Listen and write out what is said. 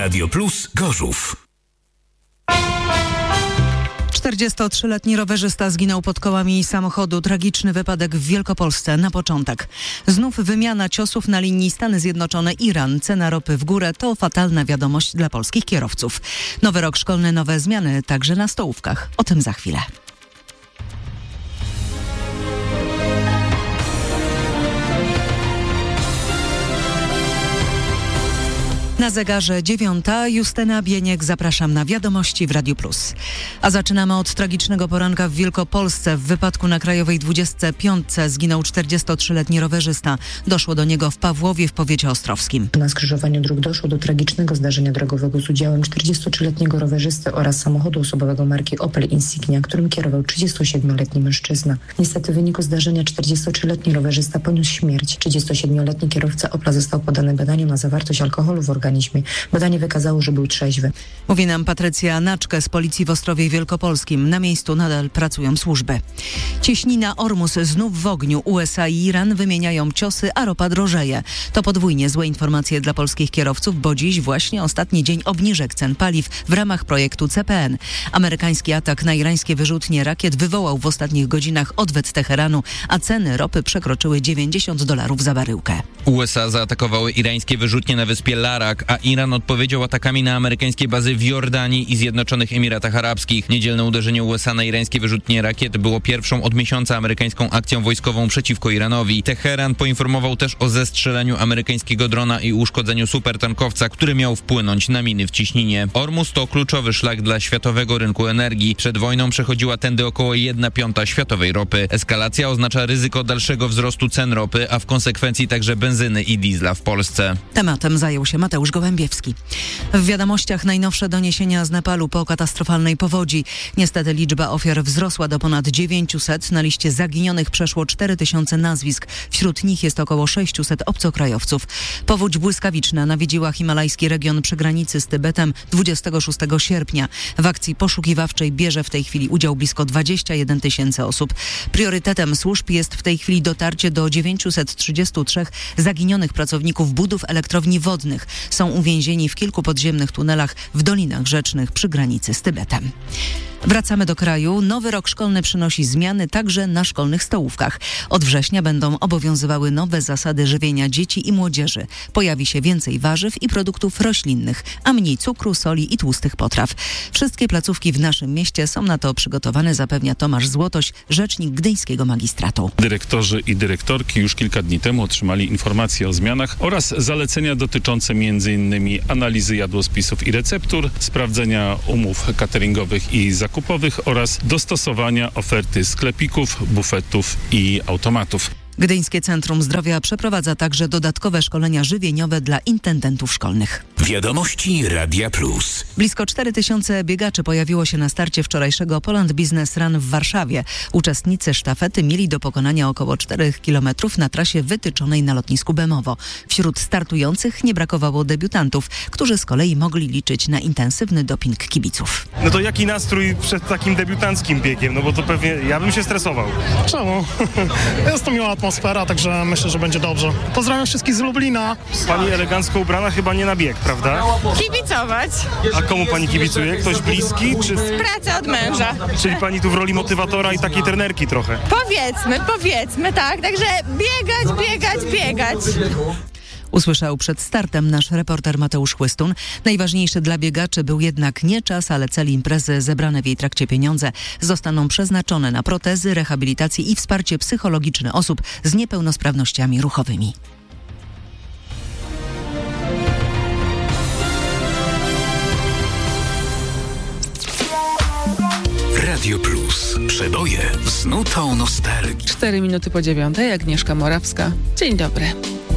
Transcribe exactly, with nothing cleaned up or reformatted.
Radio Plus Gorzów. czterdziestotrzyletni rowerzysta zginął pod kołami samochodu. Tragiczny wypadek w Wielkopolsce na początek. Znów wymiana ciosów na linii Stany Zjednoczone-Iran. Cena ropy w górę to fatalna wiadomość dla polskich kierowców. Nowy rok szkolny, nowe zmiany także na stołówkach. O tym za chwilę. Na zegarze dziewiąta. Justyna Bieniek, zapraszam na wiadomości w Radiu Plus. A zaczynamy od tragicznego poranka w Wielkopolsce. W wypadku na Krajowej dwudziestej piątej zginął czterdziestotrzyletni rowerzysta. Doszło do niego w Pawłowie w powiecie ostrowskim. Na skrzyżowaniu dróg doszło do tragicznego zdarzenia drogowego z udziałem czterdziestotrzyletniego rowerzysty oraz samochodu osobowego marki Opel Insignia, którym kierował trzydziestosiedmioletni mężczyzna. Niestety w wyniku zdarzenia czterdziestotrzyletni rowerzysta poniósł śmierć. trzydziestosiedmioletni kierowca Opla został poddany badaniu na zawartość alkoholu w organizmie. Badanie wykazało, że był trzeźwy. Mówi nam Patrycja Naczkę z Policji w Ostrowie Wielkopolskim. Na miejscu nadal pracują służby. Cieśnina Ormus znów w ogniu. U S A i Iran wymieniają ciosy, a ropa drożeje. To podwójnie złe informacje dla polskich kierowców, bo dziś właśnie ostatni dzień obniżek cen paliw w ramach projektu C P N. Amerykański atak na irańskie wyrzutnie rakiet wywołał w ostatnich godzinach odwet Teheranu, a ceny ropy przekroczyły dziewięćdziesiąt dolarów za baryłkę. U S A zaatakowały irańskie wyrzutnie na wyspie Larak, a Iran odpowiedział atakami na amerykańskie bazy w Jordanii i Zjednoczonych Emiratach Arabskich. Niedzielne uderzenie U S A na irańskie wyrzutnie rakiet było pierwszą od miesiąca amerykańską akcją wojskową przeciwko Iranowi. Teheran poinformował też o zestrzeleniu amerykańskiego drona i uszkodzeniu supertankowca, który miał wpłynąć na miny w ciśninie. Ormus to kluczowy szlak dla światowego rynku energii. Przed wojną przechodziła tędy około jedna piąta światowej ropy. Eskalacja oznacza ryzyko dalszego wzrostu cen ropy, a w konsekwencji także benzyny i diesla w Polsce. Tematem zajął się Mateusz Gołębiewski. W wiadomościach najnowsze doniesienia z Nepalu po katastrofalnej powodzi. Niestety liczba ofiar wzrosła do ponad dziewięciuset. Na liście zaginionych przeszło cztery tysiące nazwisk. Wśród nich jest około sześciuset obcokrajowców. Powódź błyskawiczna nawiedziła himalajski region przy granicy z Tybetem dwudziestego szóstego sierpnia. W akcji poszukiwawczej bierze w tej chwili udział blisko dwadzieścia jeden tysięcy osób. Priorytetem służb jest w tej chwili dotarcie do dziewięciuset trzydziestu trzech zaginionych pracowników budów elektrowni wodnych. Są uwięzieni w kilku podziemnych tunelach w dolinach rzecznych przy granicy z Tybetem. Wracamy do kraju. Nowy rok szkolny przynosi zmiany także na szkolnych stołówkach. Od września będą obowiązywały nowe zasady żywienia dzieci i młodzieży. Pojawi się więcej warzyw i produktów roślinnych, a mniej cukru, soli i tłustych potraw. Wszystkie placówki w naszym mieście są na to przygotowane, zapewnia Tomasz Złotoś, rzecznik Gdyńskiego Magistratu. Dyrektorzy i dyrektorki już kilka dni temu otrzymali informacje o zmianach oraz zalecenia dotyczące między innymi analizy jadłospisów i receptur, sprawdzenia umów cateringowych i zakupowych oraz dostosowania oferty sklepików, bufetów i automatów. Gdyńskie Centrum Zdrowia przeprowadza także dodatkowe szkolenia żywieniowe dla intendentów szkolnych. Wiadomości Radia Plus. Blisko cztery tysiące biegaczy pojawiło się na starcie wczorajszego Poland Business Run w Warszawie. Uczestnicy sztafety mieli do pokonania około czterech kilometrów na trasie wytyczonej na lotnisku Bemowo. Wśród startujących nie brakowało debiutantów, którzy z kolei mogli liczyć na intensywny doping kibiców. No to jaki nastrój przed takim debiutanckim biegiem? No bo to pewnie ja bym się stresował. Czemu? Jest to miła atmosfera. Atmosfera, także myślę, że będzie dobrze. Pozdrawiam wszystkich z Lublina. Pani elegancko ubrana chyba nie na bieg, prawda? Kibicować. A komu pani kibicuje? Ktoś bliski? Czy... Pracę od męża. Czyli pani tu w roli motywatora i takiej trenerki trochę? Powiedzmy, powiedzmy, tak. Także biegać, biegać, biegać. Usłyszał przed startem nasz reporter Mateusz Chłystun. Najważniejszy dla biegaczy był jednak nie czas, ale cel imprezy. Zebrane w jej trakcie pieniądze zostaną przeznaczone na protezy, rehabilitację i wsparcie psychologiczne osób z niepełnosprawnościami ruchowymi. Radio Plus. Przeboje z nutą nostalgii. Cztery minuty po dziewiątej. Agnieszka Morawska. Dzień dobry.